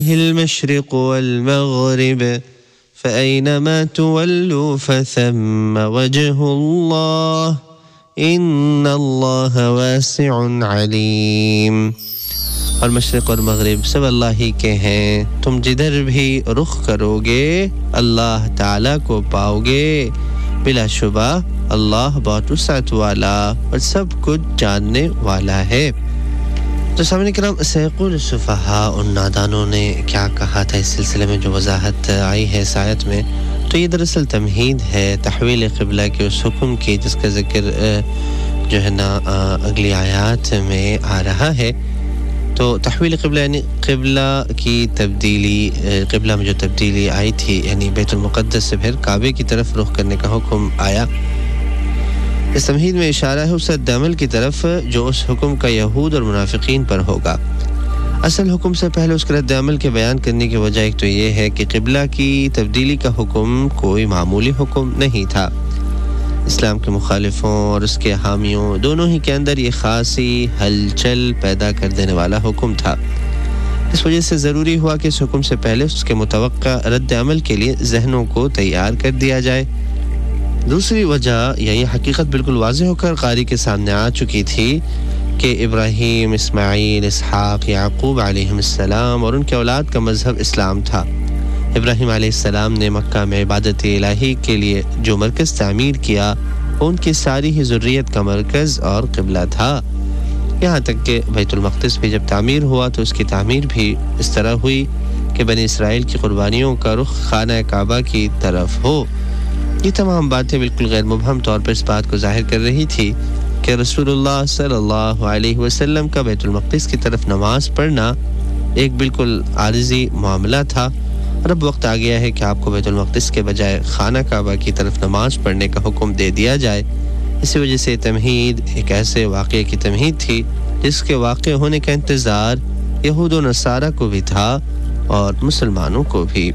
المشرق والمغرب فأينما تولوا فثم وجه الله إن الله واسع عليم. اور مشرق اور مغرب سب اللہ ہی کے ہیں، تم جدھر بھی رخ کرو گے اللہ تعالی کو پاؤ گے، بلا شبہ اللہ بہت وسعت والا اور سب کچھ جاننے والا ہے. تو سامعین کرام، سیقول السفہاء، ان نادانوں نے کیا کہا تھا، اس سلسلے میں جو وضاحت آئی ہے اس آیت میں، تو یہ دراصل تمہید ہے تحویل قبلہ کے اس حکم کی جس کا ذکر جو ہے نا اگلی آیات میں آ رہا ہے. تو تحویل قبلہ یعنی قبلہ کی تبدیلی، قبلہ میں جو تبدیلی آئی تھی، یعنی بیت المقدس سے پھر کعبے کی طرف رخ کرنے کا حکم آیا. اس تمہید میں اشارہ ہے اس رد عمل کی طرف جو اس حکم کا یہود اور منافقین پر ہوگا. اصل حکم سے پہلے اس کے رد عمل کے بیان کرنے کی وجہ ایک تو یہ ہے کہ قبلہ کی تبدیلی کا حکم کوئی معمولی حکم نہیں تھا. اسلام کے مخالفوں اور اس کے حامیوں دونوں ہی کے اندر یہ خاصی ہلچل پیدا کر دینے والا حکم تھا. اس وجہ سے ضروری ہوا کہ اس حکم سے پہلے اس کے متوقع رد عمل کے لیے ذہنوں کو تیار کر دیا جائے. دوسری وجہ یہ حقیقت بالکل واضح ہو کر قاری کے سامنے آ چکی تھی کہ ابراہیم، اسماعیل، اسحاق، یعقوب علیہم السلام اور ان کے اولاد کا مذہب اسلام تھا. ابراہیم علیہ السلام نے مکہ میں عبادت الہی کے لیے جو مرکز تعمیر کیا وہ ان کی ساری ہی ذریت کا مرکز اور قبلہ تھا. یہاں تک کہ بیت المقدس بھی جب تعمیر ہوا تو اس کی تعمیر بھی اس طرح ہوئی کہ بنی اسرائیل کی قربانیوں کا رخ خانہ کعبہ کی طرف ہو. یہ تمام باتیں بالکل غیر مبہم طور پر اس بات کو ظاہر کر رہی تھی کہ رسول اللہ صلی اللہ علیہ وسلم کا بیت المقدس کی طرف نماز پڑھنا ایک بالکل عارضی معاملہ تھا، اور اب وقت آ گیا ہے کہ آپ کو بیت المقدس کے بجائے خانہ کعبہ کی طرف نماز پڑھنے کا حکم دے دیا جائے. اسی وجہ سے تمہید ایک ایسے واقعے کی تمہید تھی جس کے واقع ہونے کا انتظار یہود و نصارہ کو بھی تھا اور مسلمانوں کو بھی.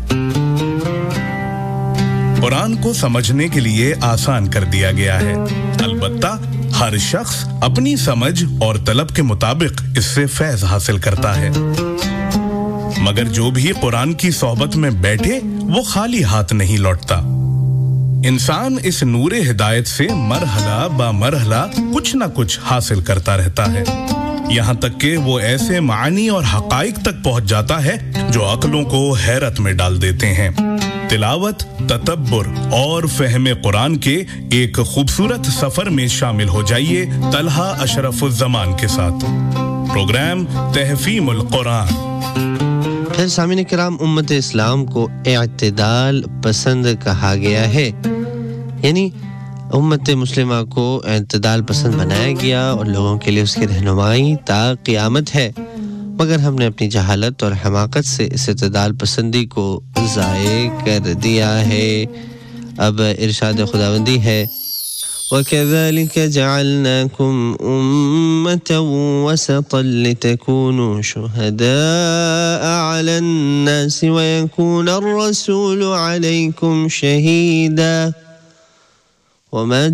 قرآن کو سمجھنے کے لیے آسان کر دیا گیا ہے، البتہ ہر شخص اپنی سمجھ اور طلب کے مطابق اس سے فیض حاصل کرتا ہے. مگر جو بھی قرآن کی صحبت میں بیٹھے وہ خالی ہاتھ نہیں لوٹتا. انسان اس نور ہدایت سے مرحلہ با مرحلہ کچھ نہ کچھ حاصل کرتا رہتا ہے، یہاں تک کہ وہ ایسے معانی اور حقائق تک پہنچ جاتا ہے جو عقلوں کو حیرت میں ڈال دیتے ہیں. تلاوت، تدبر اور فہم قرآن کے ایک خوبصورت سفر میں شامل ہو جائیے طلحہ اشرف الزمان کے ساتھ. پروگرام تحفیم القرآن. پھر سامعین کرام، امت اسلام کو اعتدال پسند کہا گیا ہے، یعنی امت مسلمہ کو اعتدال پسند بنایا گیا اور لوگوں کے لیے اس کی رہنمائی تا قیامت ہے. مگر ہم نے اپنی جہالت اور حماقت سے اس اعتدال پسندی کو ضائع کر دیا ہے. اب ارشاد خداوندی ہے، وَكَذَلِكَ جَعَلْنَاكُمْ أُمَّةً وَسَطًا لِتَكُونُوا شُهَدَاءَ عَلَى النَّاسِ وَيَكُونَ الرَّسُولُ عَلَيْكُمْ شَهِيدًا وَمَا